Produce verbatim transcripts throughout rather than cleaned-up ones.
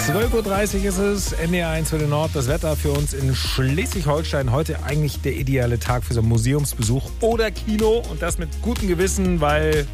zwölf Uhr dreißig ist es, N D R eins für den Nord. Das Wetter für uns in Schleswig-Holstein. Heute eigentlich der ideale Tag für so einen Museumsbesuch oder Kino. Und das mit gutem Gewissen, weil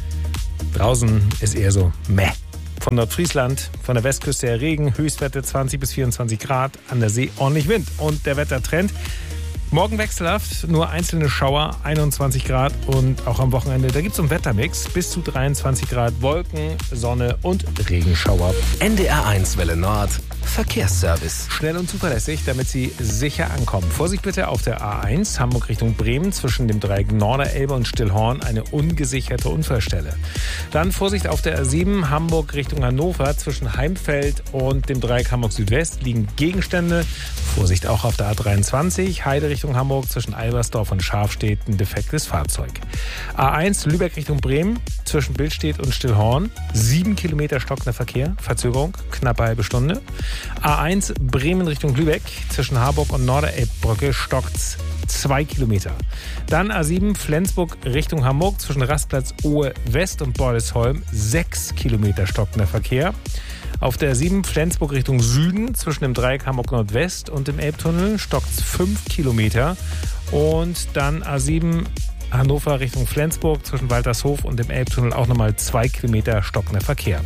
draußen ist eher so meh. Von Nordfriesland, von der Westküste her Regen, Höchstwerte zwanzig bis vierundzwanzig Grad, an der See ordentlich Wind. Und der Wettertrend: morgen wechselhaft, nur einzelne Schauer, einundzwanzig Grad, und auch am Wochenende, da gibt es einen Wettermix, bis zu dreiundzwanzig Grad, Wolken, Sonne und Regenschauer. N D R eins Welle Nord, Verkehrsservice. Schnell und zuverlässig, damit Sie sicher ankommen. Vorsicht bitte auf der A eins, Hamburg Richtung Bremen, zwischen dem Dreieck Norderelbe und Stillhorn, eine ungesicherte Unfallstelle. Dann Vorsicht auf der A sieben, Hamburg Richtung Hannover, zwischen Heimfeld und dem Dreieck Hamburg Südwest liegen Gegenstände. Vorsicht auch auf der A dreiundzwanzig, Heide Richtung Hamburg, zwischen Albersdorf und Scharfstedt ein defektes Fahrzeug. A eins, Lübeck Richtung Bremen, zwischen Billstedt und Stillhorn, sieben Kilometer stockender Verkehr, Verzögerung, knappe halbe Stunde. A eins, Bremen Richtung Lübeck, zwischen Harburg und Norderelbbrücke stockt's zwei Kilometer. Dann A sieben, Flensburg Richtung Hamburg, zwischen Rastplatz Ohe West und Bordesholm, sechs Kilometer stockender Verkehr. Auf der A sieben, Flensburg Richtung Süden, zwischen dem Dreieck Hamburg Nordwest und dem Elbtunnel stockt's fünf Kilometer. Und dann A sieben, Hannover Richtung Flensburg, zwischen Waltershof und dem Elbtunnel auch nochmal zwei Kilometer stockender Verkehr.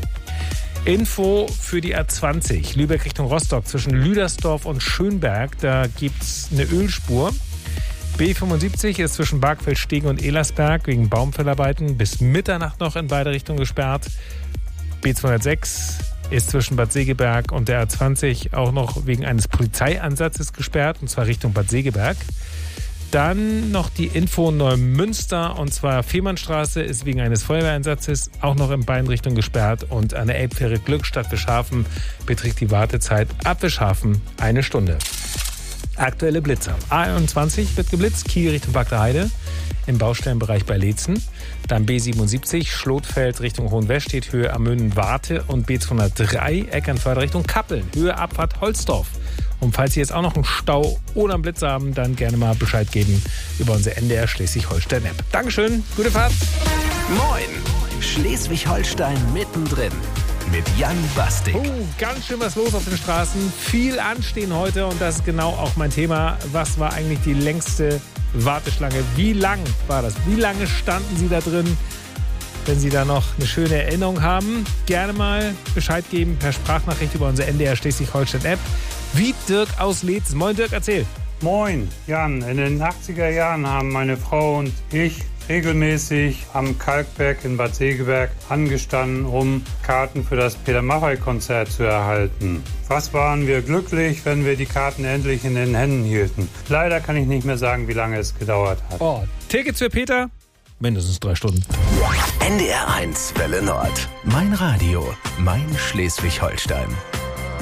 Info für die A zwanzig, Lübeck Richtung Rostock, zwischen Lüdersdorf und Schönberg, da gibt's eine Ölspur. B fünfundsiebzig ist zwischen Bargfeld-Stegen und Elersberg wegen Baumfellarbeiten bis Mitternacht noch in beide Richtungen gesperrt. B zweihundertsechs ist zwischen Bad Segeberg und der A zwanzig auch noch wegen eines Polizeieinsatzes gesperrt, und zwar Richtung Bad Segeberg. Dann noch die Info Neumünster, und zwar Fehmarnstraße ist wegen eines Feuerwehreinsatzes auch noch in beiden Richtungen gesperrt, und an der Elbfähre Glückstadt Wischhafen beträgt die Wartezeit ab Wischhafen eine Stunde. Aktuelle Blitzer. A einundzwanzig wird geblitzt, Kiel Richtung Bagdaheide im Baustellenbereich bei Leetzen. Dann B siebenundsiebzig, Schlotfeld Richtung Hohenwestedt, Höhe Amönen-Warte, und B zweihundertdrei, Eckernförde Richtung Kappeln, Höhe Abfahrt Holzdorf. Und falls Sie jetzt auch noch einen Stau oder einen Blitz haben, dann gerne mal Bescheid geben über unsere N D R Schleswig-Holstein-App. Dankeschön, gute Fahrt. Moin, Schleswig-Holstein mittendrin mit Jan Bastik. Oh, ganz schön was los auf den Straßen, viel Anstehen heute, und das ist genau auch mein Thema. Was war eigentlich die längste Warteschlange? Wie lang war das? Wie lange standen Sie da drin? Wenn Sie da noch eine schöne Erinnerung haben, gerne mal Bescheid geben per Sprachnachricht über unsere N D R Schleswig-Holstein-App. Wie Dirk aus Leetzen. Moin Dirk, erzähl. Moin Jan, in den achtziger Jahren haben meine Frau und ich regelmäßig am Kalkberg in Bad Segeberg angestanden, um Karten für das Peter Maffay-Konzert zu erhalten. Was waren wir glücklich, wenn wir die Karten endlich in den Händen hielten. Leider kann ich nicht mehr sagen, wie lange es gedauert hat. Oh, Tickets für Peter? Mindestens drei Stunden. N D R eins Welle Nord. Mein Radio, mein Schleswig-Holstein.